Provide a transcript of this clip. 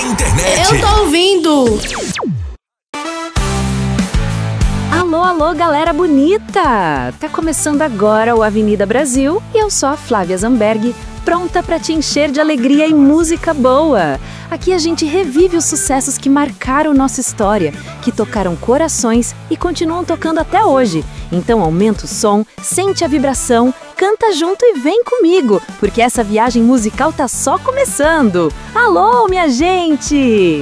internet. Eu tô ouvindo. Alô, alô, galera bonita! Tá começando agora o Avenida Brasil e eu sou a Flávia Zamberg, pronta pra te encher de alegria e música boa. Aqui a gente revive os sucessos que marcaram nossa história, que tocaram corações e continuam tocando até hoje. Então aumenta o som, sente a vibração, canta junto e vem comigo, porque essa viagem musical tá só começando. Alô, minha gente!